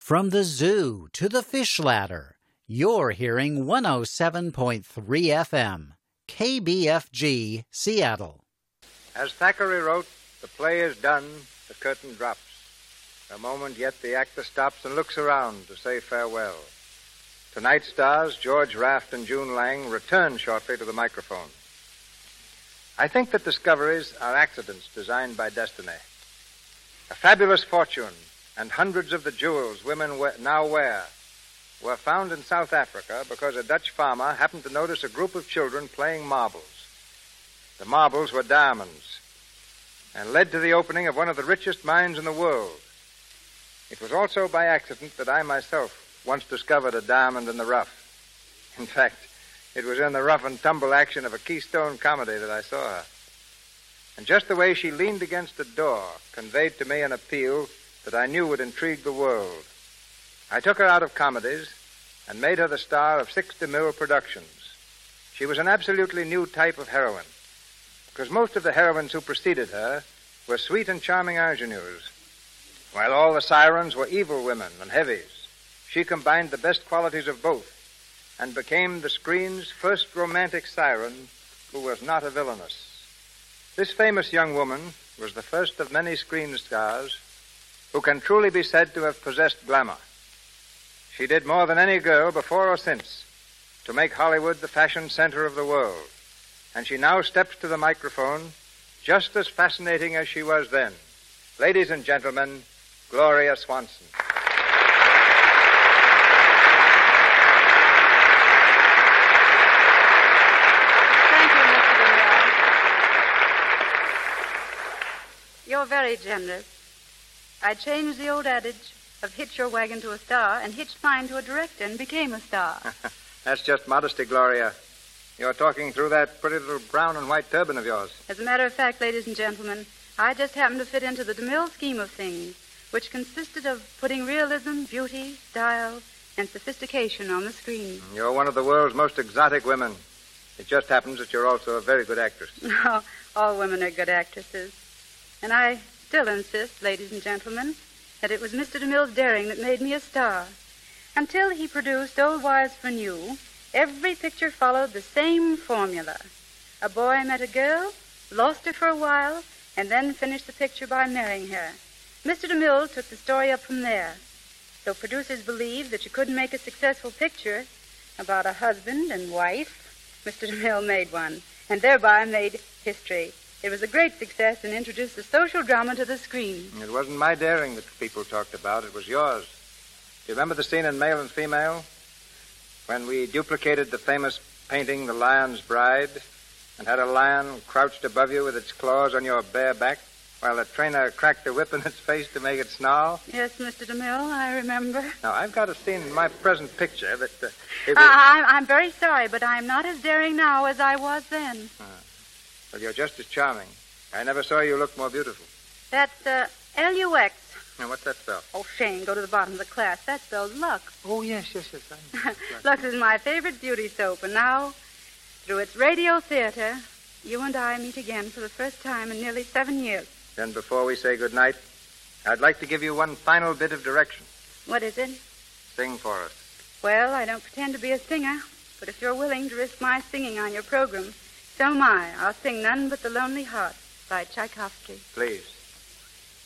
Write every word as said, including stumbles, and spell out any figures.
From the zoo to the fish ladder, you're hearing one oh seven point three F M, K B F G, Seattle. As Thackeray wrote, the play is done, the curtain drops. A moment yet the actor stops and looks around to say farewell. Tonight's stars, George Raft and June Lang, return shortly to the microphone. I think that discoveries are accidents designed by destiny. A fabulous fortune and hundreds of the jewels women we- now wear were found in South Africa because a Dutch farmer happened to notice a group of children playing marbles. The marbles were diamonds and led to the opening of one of the richest mines in the world. It was also by accident that I myself once discovered a diamond in the rough. In fact, it was in the rough and tumble action of a Keystone comedy that I saw her. And just the way she leaned against a door conveyed to me an appeal that I knew would intrigue the world. I took her out of comedies and made her the star of Six DeMille Productions. She was an absolutely new type of heroine, because most of the heroines who preceded her were sweet and charming ingenues, while all the sirens were evil women and heavies. She combined the best qualities of both and became the screen's first romantic siren who was not a villainess. This famous young woman was the first of many screen stars who can truly be said to have possessed glamour. She did more than any girl before or since to make Hollywood the fashion center of the world. And she now steps to the microphone just as fascinating as she was then. Ladies and gentlemen, Gloria Swanson. Thank you, Mister DeMille. You're very generous. I changed the old adage of hitch your wagon to a star and hitched mine to a director and became a star. That's just modesty, Gloria. You're talking through that pretty little brown and white turban of yours. As a matter of fact, ladies and gentlemen, I just happened to fit into the DeMille scheme of things, which consisted of putting realism, beauty, style, and sophistication on the screen. You're one of the world's most exotic women. It just happens that you're also a very good actress. No, all women are good actresses. And I still insist, ladies and gentlemen, that it was Mister DeMille's daring that made me a star. Until he produced Old Wives for New, every picture followed the same formula. A boy met a girl, lost her for a while, and then finished the picture by marrying her. Mister DeMille took the story up from there. So producers believed that you couldn't make a successful picture about a husband and wife. Mister DeMille made one, and thereby made history. It was a great success and introduced the social drama to the screen. It wasn't my daring that people talked about. It was yours. Do you remember the scene in Male and Female? When we duplicated the famous painting, The Lion's Bride, and had a lion crouched above you with its claws on your bare back, while the trainer cracked a whip in its face to make it snarl? Yes, Mister DeMille, I remember. Now, I've got a scene in my present picture that... Uh, it uh, was... I'm, I'm very sorry, but I'm not as daring now as I was then. Uh, well, you're just as charming. I never saw you look more beautiful. That's uh, L U X. Now, what's that spell? Oh, Shane, go to the bottom of the class. That spells Lux. Oh, yes, yes, yes. I know. Lux is my favorite beauty soap, and now, through its radio theater, you and I meet again for the first time in nearly seven years. Then before we say goodnight, I'd like to give you one final bit of direction. What is it? Sing for us. Well, I don't pretend to be a singer, but if you're willing to risk my singing on your program, so am I. I'll sing None But the Lonely Heart by Tchaikovsky. Please.